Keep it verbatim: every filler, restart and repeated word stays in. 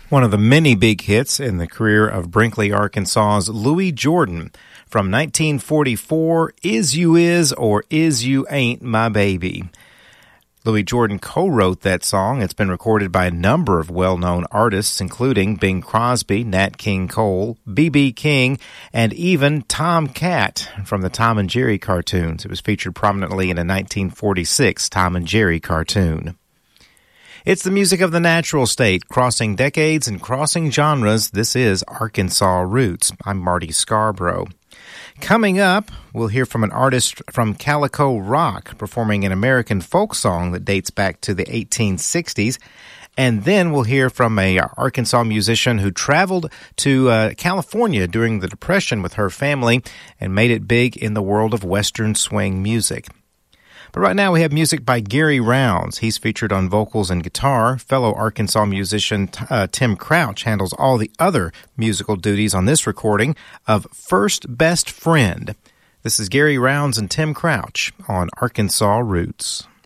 One of the many big hits in the career of Brinkley, Arkansas's Louis Jordan from nineteen forty-four, Is You Is or Is You Ain't My Baby. Louis Jordan co-wrote that song. It's been recorded by a number of well-known artists, including Bing Crosby, Nat King Cole, B B King, and even Tom Cat from the Tom and Jerry cartoons. It was featured prominently in a nineteen forty-six Tom and Jerry cartoon. It's the music of the natural state, crossing decades and crossing genres. This is Arkansas Roots. I'm Marty Scarborough. Coming up, we'll hear from an artist from Calico Rock performing an American folk song that dates back to the eighteen sixties. And then we'll hear from a Arkansas musician who traveled to uh, California during the Depression with her family and made it big in the world of Western swing music. But right now we have music by Gary Rounds. He's featured on vocals and guitar. Fellow Arkansas musician uh, Tim Crouch handles all the other musical duties on this recording of First Best Friend. This is Gary Rounds and Tim Crouch on Arkansas Roots.